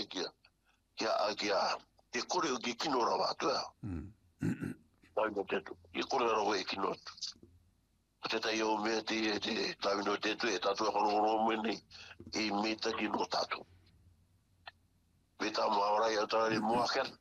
e kore o ki kino ra wātua. Tāwino tetu, e kore ra o e kino. Te tai o mea te tāwino tetu e tātua whanoro mene e meta ki no tātu. Me tā maorai au tāre muaken,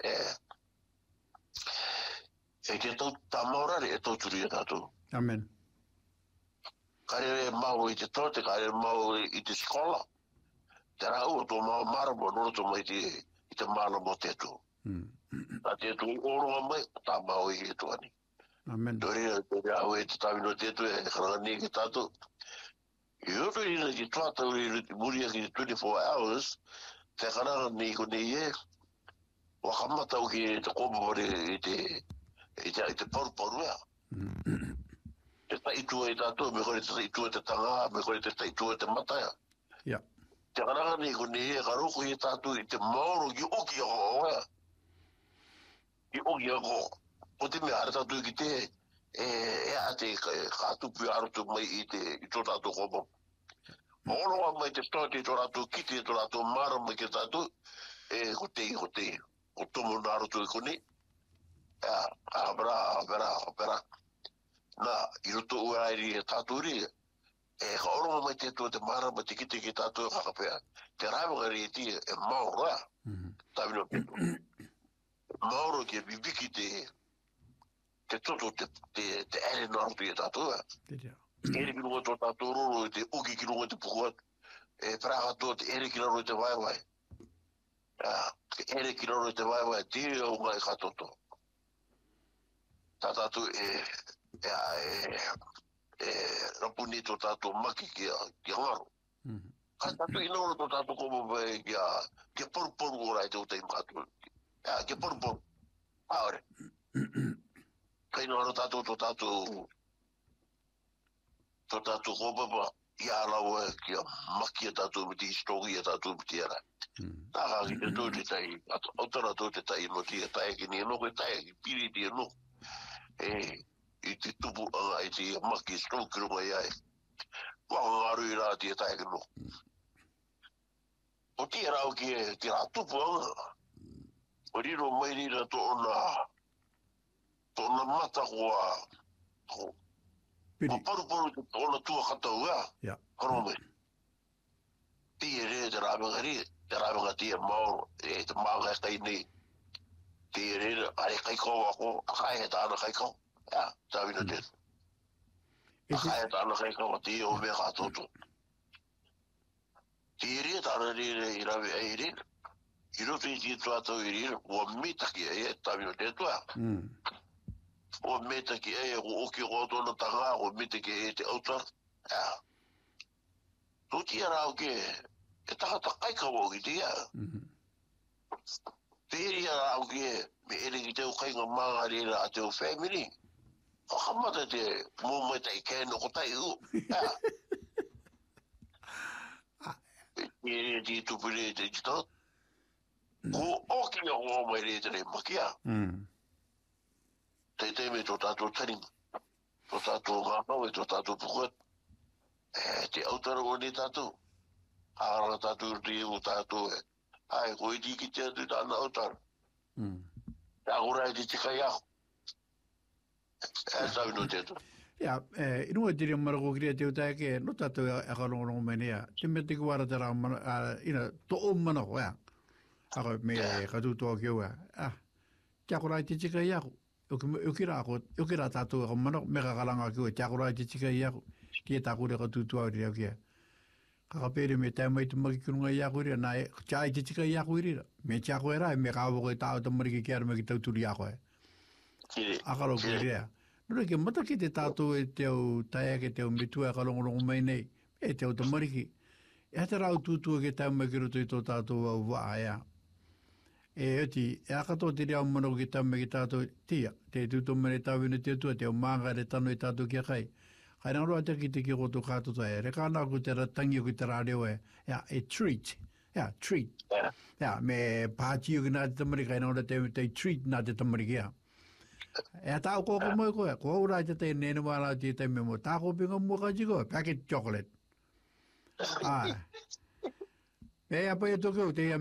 e te tau tā maorare e tau turi e tātu. Amen. Kare mau i te tote, kare mau i te skola. Te rau o tō mau maramo, noro tō mai i te maramo tetu. Tā tetu i oronga mai, tā mau i e tuani. Amen. Tori te rau e te tāwino tetu e karangani ki tātu. I roto i na ki tuatau i muria ki 24 hours, te karangani ko nei e, wakamatau ki te kōpapare i te paru ea. Te taitua i tātou, me kore te taitua te tanga, me kore te taitua te mataia. Yeah. Te karangani ko nei e karoko i tātou i te maoro ki oki a hoa. Ki oki a hoa. O te mea are tātou ki te, e a te kātupu arotu mai i tō tātou kōpa. Oloa mai te tō tātou kiti, tō tātou mara mai ki tātou, ko tomo nā arotu i kone. Pera. Nā, i roto uairi e tātou ri, ka oronga mai te tō te mara mai te kiti ki tātou kakapea. Te rāwanga ri e ti e maora, tāwino peto. Maoro ki e bibiki te toto te ere nā roto i e tātou. Ere ki runga tō tātou roro, te uki ki runga te pukuat, praga tō te ere ki roro te waiwai. Ere ki roro te waiwai, te o ngai katoto. Tā tātou rapuni tō tātou maki ki ngaro. Ka tātou inoro tō tātou komo vai ki poru orai te utai mātou. Ki poru. Aore. Ka inoro tātou tō tātou kopapa i alaua ki maki a tātou miti histogi a tātou miti ara. Tā kāki te tō te tai, autara tō te tai no tia tai ki ni eno koe tai ki piri ti eno. I te tupu anga i te maki stroke runga iai. Wanga ngaru i rā tia tai ki no. O tia rau ki rā tupu anga. O riro mai rira tō na mata koa. O paru te tō na tua katau ea. Karo mai. Tia re te rāwanga ri. Te rāwanga tia maoro. Te maanga e kai nei. Tia re are kai kau ako. Akai he tāna kai kau. Tāwina te. Akai he tāna kai kau. Tia o mea kātoto. Tia re tāna re i rawe ai re. I roto i tia tuatau i re. Ua mitaki e tāwina te tua. O meta ki e o oki o tōna tanga, o meta ki e te autar. Tō tia rau ke, e takata kaikawa ki tia. Te ria rau ke, me ere ki teo kainga maanga rera a teo family. O kamata te mō mai tai kēno ko tai u. E rea ti tupire te jitot. Ko oki a o mai re te re makia. Te me tō tātou taringa. Tō tātou ngāpau e tō tātou pukuat. Te autara o ne tātou. Hāranga tātou rti o tātou e. Ai, ko i tiki te atu tāna autara. Tā kura e te tika iau. Tāwino te atu. Ia, inua tiri marako kiria te utai ke, no tātou e karongorongo menea. Te me te kuara te rā tō o manako, ea. Ako me katutoa ki ua. Kia kura e te tika iau. Ukira tātou e mana mega kalanga ki ua tiakura i te tika i aku ki e tākure ka tūtua uri au kia. Kakapere me tai mai te maki kurunga i aku ria, nā e tia i te tika i aku ira. Me tiako e rai, me kāwako e tāo tamariki ki ara me ki tauturi ako e. Akaro ki ria. Nura ke mata ki te tātou e teo taia ke teo mitua e kalongorongo mai nei, e teo tamariki. E hata rau tūtua ke tai mai ki roto i tō tātou au waa ea. E oti, e akato te reo manako ki tamme ki tātou tia, te tūtou mene tāwina te tua, te o mānga re tano i tātou kia kai. Kai rangroa te ki te ki koto kātota e, re kāna ku te ratangi o ki te rāreo e, e treat, treat. Me pāti o ki nā te tamari, kai rangroa te treat nā te tamari kia. E tāo kōko moi koe, ko ura te te nene wāna te te me mo, tāko pinga mua kaji koe, packet chocolate. E apa e tokeo, te